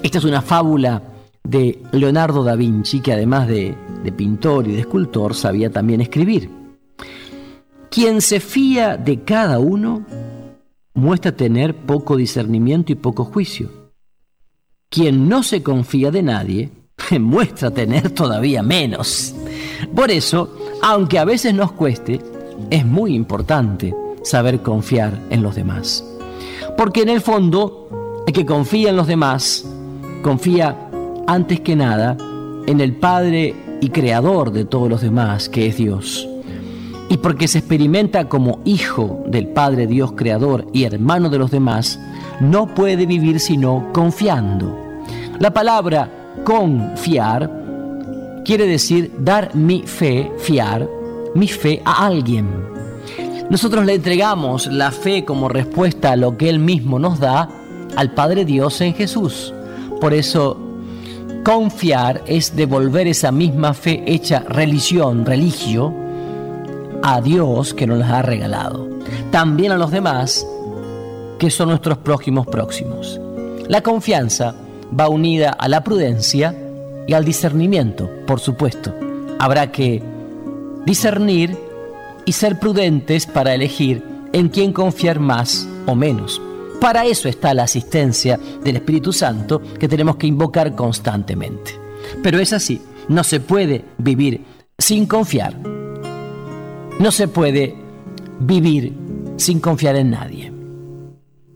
Esta es una fábula de Leonardo da Vinci, que además de pintor y de escultor, sabía también escribir. Quien se fía de cada uno muestra tener poco discernimiento y poco juicio. Quien no se confía de nadie muestra tener todavía menos. Por eso, aunque a veces nos cueste, es muy importante saber confiar en los demás. Porque en el fondo, el que confía en los demás, confía antes que nada en el Padre y Creador de todos los demás, que es Dios. Y porque se experimenta como hijo del Padre Dios Creador y hermano de los demás, no puede vivir sino confiando. La palabra confiar quiere decir dar mi fe, fiar, mi fe a alguien. Nosotros le entregamos la fe como respuesta a lo que Él mismo nos da al Padre Dios en Jesús. Por eso, confiar es devolver esa misma fe hecha religio, a Dios que nos las ha regalado. También a los demás, que son nuestros prójimos. La confianza va unida a la prudencia y al discernimiento, por supuesto. Habrá que discernir y ser prudentes para elegir en quién confiar más o menos. Para eso está la asistencia del Espíritu Santo que tenemos que invocar constantemente. Pero es así, no se puede vivir sin confiar. No se puede vivir sin confiar en nadie.